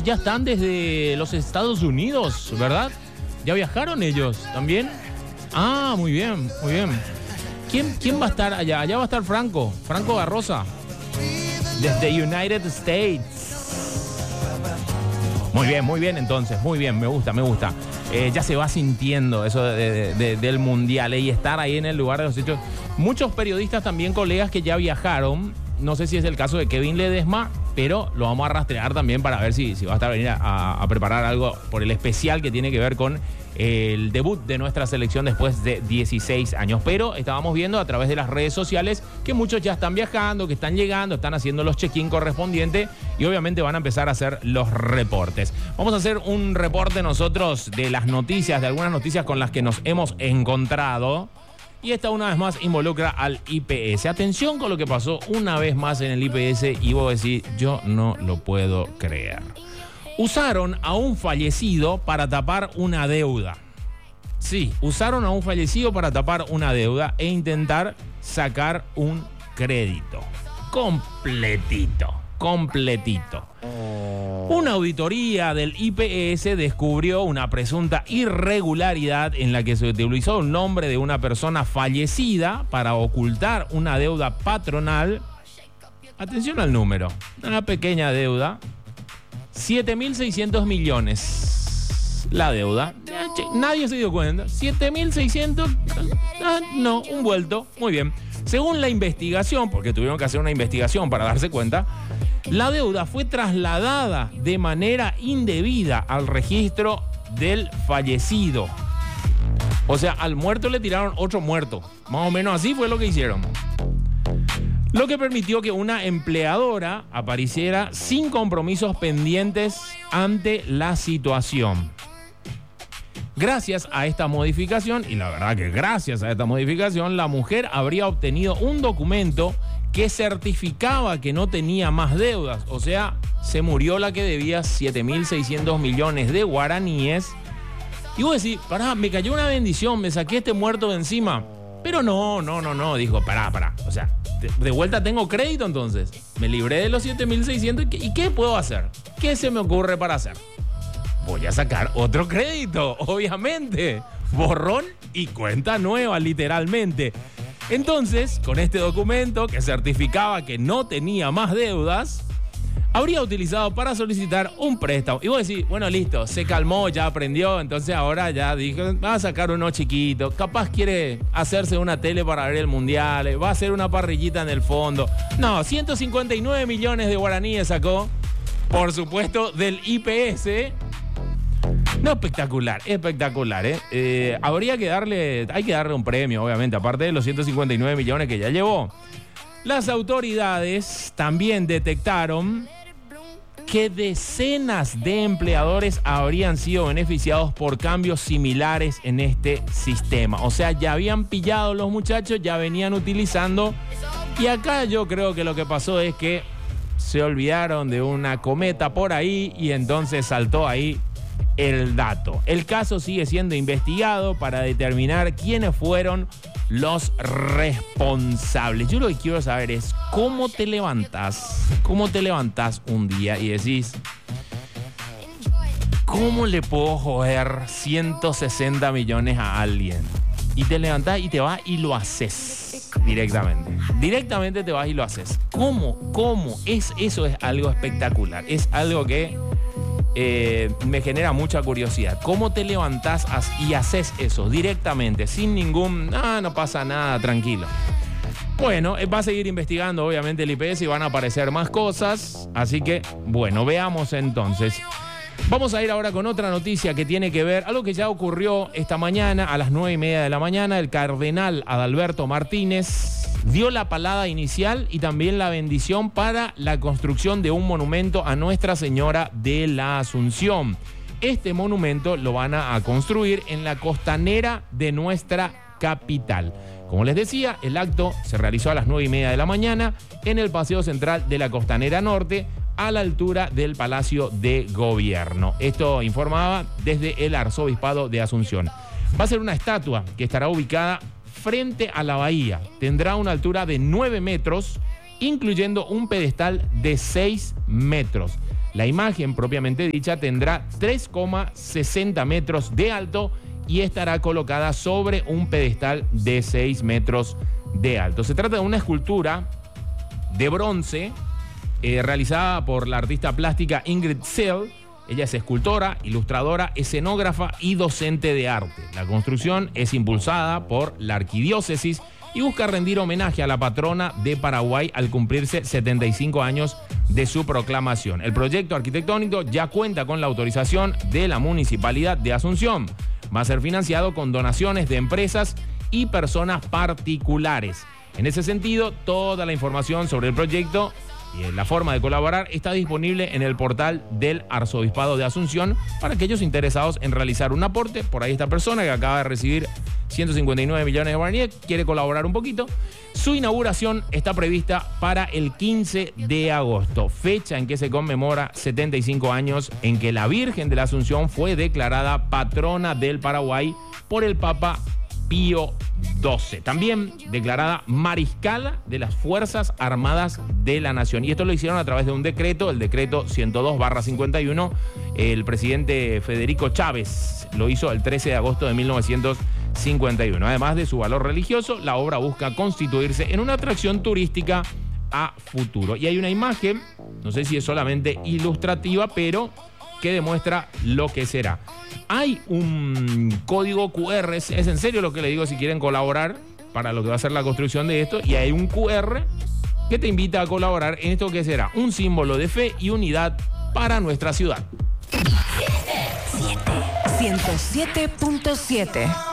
ellos ya están desde los Estados Unidos, ¿verdad? ¿Ya viajaron ellos también? Ah, muy bien, muy bien. ¿Quién va a estar allá? Allá va a estar Franco Garrosa, desde United States. Muy bien entonces, muy bien, me gusta. Ya se va sintiendo eso del Mundial y estar ahí en el lugar de los hechos. Muchos periodistas también, colegas que ya viajaron, no sé si es el caso de Kevin Ledesma, pero lo vamos a rastrear también para ver si va a estar venir a preparar algo por el especial que tiene que ver con el debut de nuestra selección después de 16 años. Pero estábamos viendo a través de las redes sociales que muchos ya están viajando, que están llegando, están haciendo los check-in correspondientes y obviamente van a empezar a hacer los reportes. Vamos a hacer un reporte nosotros de las noticias, de algunas noticias con las que nos hemos encontrado. Y esta una vez más involucra al IPS. Atención con lo que pasó una vez más en el IPS y vos decís, yo no lo puedo creer. Usaron a un fallecido para tapar una deuda. Sí, usaron a un fallecido para tapar una deuda e intentar sacar un crédito. Completito. Una auditoría del IPS descubrió una presunta irregularidad en la que se utilizó el nombre de una persona fallecida para ocultar una deuda patronal. Atención al número, una pequeña deuda, 7.600 millones. La deuda, nadie se dio cuenta. 7.600, no, un vuelto, muy bien. Según la investigación, porque tuvieron que hacer una investigación para darse cuenta, la deuda fue trasladada de manera indebida al registro del fallecido. O sea, al muerto le tiraron otro muerto. Más o menos así fue lo que hicieron. Lo que permitió que una empleadora apareciera sin compromisos pendientes ante la situación. Gracias a esta modificación, y la verdad que gracias a esta modificación, la mujer habría obtenido un documento que certificaba que no tenía más deudas. O sea, se murió la que debía 7.600 millones de guaraníes. Y vos decís, pará, me cayó una bendición, me saqué este muerto de encima. Pero no, dijo, pará. O sea, de vuelta tengo crédito entonces. Me libré de los 7.600 ¿y qué puedo hacer? ¿Qué se me ocurre para hacer? Voy a sacar otro crédito, obviamente. Borrón y cuenta nueva, literalmente. Entonces, con este documento que certificaba que no tenía más deudas, habría utilizado para solicitar un préstamo. Y vos decís, bueno, listo, se calmó, ya aprendió, entonces ahora ya dijo, va a sacar uno chiquito, capaz quiere hacerse una tele para ver el mundial, va a hacer una parrillita en el fondo. No, 159 millones de guaraníes sacó, por supuesto, del IPS. No, espectacular, ¿eh? Hay que darle un premio, obviamente, aparte de los 159 millones que ya llevó. Las autoridades también detectaron que decenas de empleadores habrían sido beneficiados por cambios similares en este sistema. O sea, ya habían pillado los muchachos, ya venían utilizando. Y acá yo creo que lo que pasó es que se olvidaron de una cometa por ahí y entonces saltó ahí el dato. El caso sigue siendo investigado para determinar quiénes fueron los responsables. Yo lo que quiero saber es cómo te levantás un día y decís, ¿cómo le puedo joder 160 millones a alguien? Y te levantás y te vas y lo haces directamente te vas y lo haces. ¿Cómo? Eso es algo espectacular, es algo que me genera mucha curiosidad. ¿Cómo te levantás y haces eso directamente, sin ningún, no pasa nada, tranquilo? Bueno, va a seguir investigando obviamente el IPS y van a aparecer más cosas, así que bueno, veamos entonces. Vamos a ir ahora con otra noticia que tiene que ver, algo que ya ocurrió esta mañana a las 9:30 de la mañana. El cardenal Adalberto Martínez dio la palada inicial y también la bendición para la construcción de un monumento a Nuestra Señora de la Asunción. Este monumento lo van a construir en la costanera de nuestra capital. Como les decía, el acto se realizó a las 9:30 de la mañana en el Paseo Central de la Costanera Norte, a la altura del Palacio de Gobierno. Esto informaba desde el Arzobispado de Asunción. Va a ser una estatua que estará ubicada frente a la bahía. Tendrá una altura de 9 metros, incluyendo un pedestal de 6 metros. La imagen propiamente dicha tendrá 3,60 metros de alto y estará colocada sobre un pedestal de 6 metros de alto. Se trata de una escultura de bronce realizada por la artista plástica Ingrid Sell. Ella es escultora, ilustradora, escenógrafa y docente de arte. La construcción es impulsada por la arquidiócesis y busca rendir homenaje a la patrona de Paraguay al cumplirse 75 años de su proclamación. El proyecto arquitectónico ya cuenta con la autorización de la Municipalidad de Asunción. Va a ser financiado con donaciones de empresas y personas particulares. En ese sentido, toda la información sobre el proyecto y la forma de colaborar está disponible en el portal del Arzobispado de Asunción para aquellos interesados en realizar un aporte. Por ahí esta persona que acaba de recibir 159 millones de guaraníes quiere colaborar un poquito. Su inauguración está prevista para el 15 de agosto, fecha en que se conmemora 75 años en que la Virgen de la Asunción fue declarada patrona del Paraguay por el Papa Pío XII. También declarada mariscala de las Fuerzas Armadas de la Nación. Y esto lo hicieron a través de un decreto, el decreto 102/51. El presidente Federico Chávez lo hizo el 13 de agosto de 1951. Además de su valor religioso, la obra busca constituirse en una atracción turística a futuro. Y hay una imagen, no sé si es solamente ilustrativa, pero que demuestra lo que será. Hay un código QR, es en serio lo que le digo si quieren colaborar para lo que va a ser la construcción de esto, y hay un QR que te invita a colaborar en esto que será un símbolo de fe y unidad para nuestra ciudad. 107.7